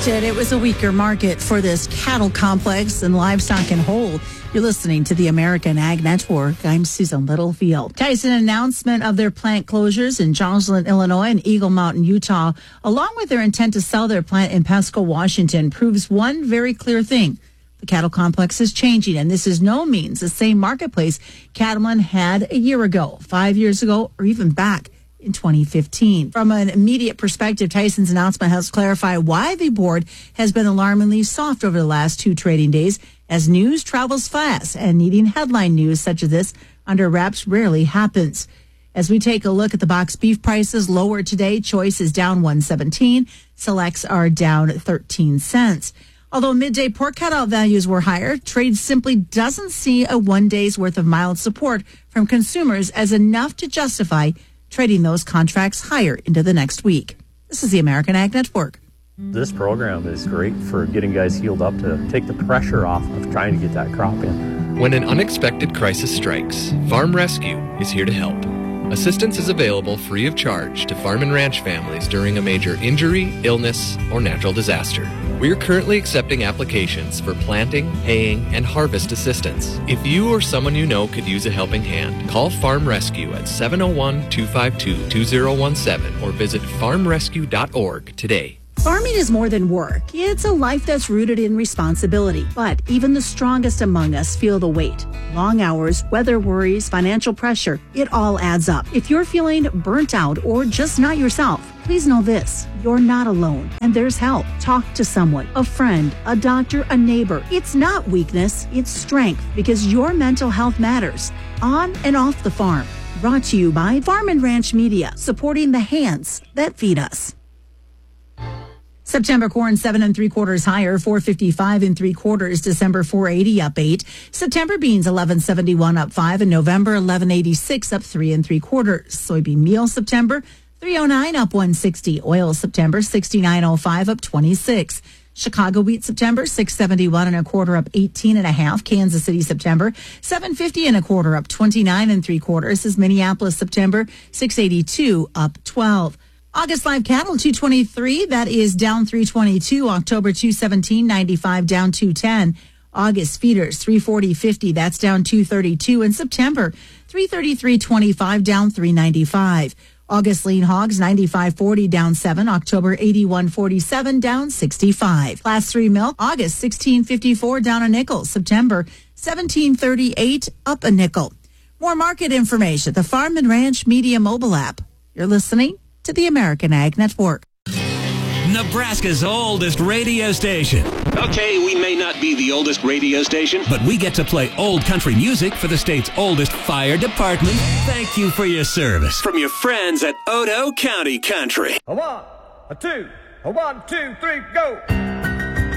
expected, it was a weaker market for this cattle complex and livestock in whole. You're listening to the American Ag Network. I'm Susan Littlefield. Tyson announcement of their plant closures in Joslyn, Illinois and Eagle Mountain, Utah, along with their intent to sell their plant in Pasco, Washington, proves one very clear thing. The cattle complex is changing, and this is no means the same marketplace cattlemen had a year ago, 5 years ago, or even back in 2015. From an immediate perspective, Tyson's announcement helps clarify why the board has been alarmingly soft over the last 2 trading days, as news travels fast and needing headline news such as this under wraps rarely happens. As we take a look at the box beef prices, lower today, choice is down $1.17, selects are down 13 cents. Although midday pork cutout values were higher, trade simply doesn't see a 1 day's worth of mild support from consumers as enough to justify trading those contracts higher into the next week. This is the American Ag Network. This program is great for getting guys healed up to take the pressure off of trying to get that crop in. When an unexpected crisis strikes, Farm Rescue is here to help. Assistance is available free of charge to farm and ranch families during a major injury, illness, or natural disaster. We are currently accepting applications for planting, haying, and harvest assistance. If you or someone you know could use a helping hand, call Farm Rescue at 701-252-2017 or visit farmrescue.org today. Farming is more than work. It's a life that's rooted in responsibility. But even the strongest among us feel the weight. Long hours, weather worries, financial pressure, it all adds up. If you're feeling burnt out or just not yourself, please know this. You're not alone, and there's help. Talk to someone, a friend, a doctor, a neighbor. It's not weakness, it's strength, because your mental health matters. On and off the farm. Brought to you by Farm and Ranch Media, supporting the hands that feed us. September corn 7 3/4 higher, 455 3/4. December 480 up 8. September beans 1171 up 5, and November 1186 up 3 3/4. Soybean meal September 309 up 160. Oil September 6905 up 26. Chicago wheat September 671 1/4 up 18 1/2. Kansas City September 750 1/4 up 29 3/4. This is Minneapolis September 682 up 12. August live cattle 223, that is down 322. October 217.95 down 210. August feeders 340.50, that's down 232. And September 333.25 down 395. August lean hogs 95.40 down 7. October 81.47 down 65. Class 3 milk August 16.54 down a nickel. September 17.38 up a nickel. More market information at the Farm and Ranch Media mobile app. You're listening to the American Ag Network. Nebraska's oldest radio station. Okay, we may not be the oldest radio station, but we get to play old country music for the state's oldest fire department. Thank you for your service. From your friends at Odo County Country. A 1, a 2, a 1, 2, 3, go!